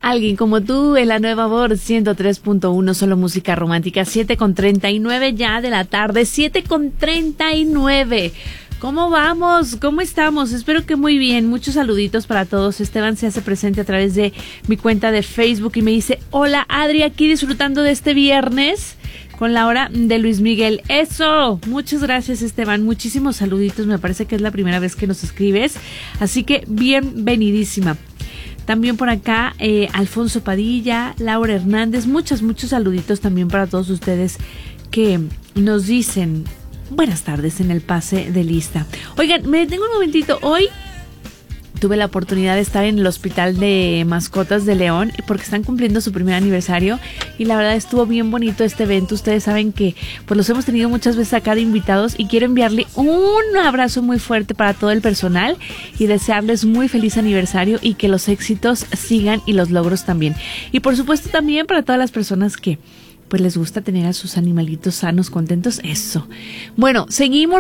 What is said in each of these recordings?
Alguien como tú en la nueva Amor 103.1, solo música romántica, 7:39 ya de la tarde, 7:39. ¿Cómo vamos? ¿Cómo estamos? Espero que muy bien. Muchos saluditos para todos. Esteban se hace presente a través de mi cuenta de Facebook y me dice: hola Adri, aquí disfrutando de este viernes con la hora de Luis Miguel. ¡Eso! Muchas gracias, Esteban. Muchísimos saluditos. Me parece que es la primera vez que nos escribes. Así que bienvenidísima. También por acá, Alfonso Padilla, Laura Hernández, muchos saluditos también para todos ustedes que nos dicen buenas tardes en el pase de lista. Oigan, me detengo un momentito. Hoy tuve la oportunidad de estar en el Hospital de Mascotas de León porque están cumpliendo su primer aniversario y la verdad estuvo bien bonito este evento. Ustedes saben que pues los hemos tenido muchas veces acá de invitados y quiero enviarle un abrazo muy fuerte para todo el personal y desearles muy feliz aniversario y que los éxitos sigan y los logros también. Y por supuesto también para todas las personas que pues les gusta tener a sus animalitos sanos, contentos, eso. Bueno, seguimos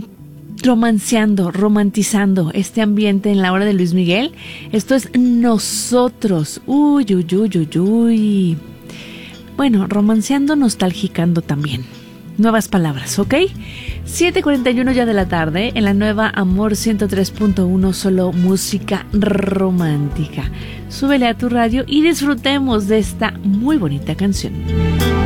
romantizando este ambiente en la hora de Luis Miguel. Esto es Nosotros. Uy. Bueno, romanceando, nostalgicando también. Nuevas palabras, ¿ok? 7:41 ya de la tarde en la nueva Amor 103.1, solo música romántica. Súbele a tu radio y disfrutemos de esta muy bonita canción.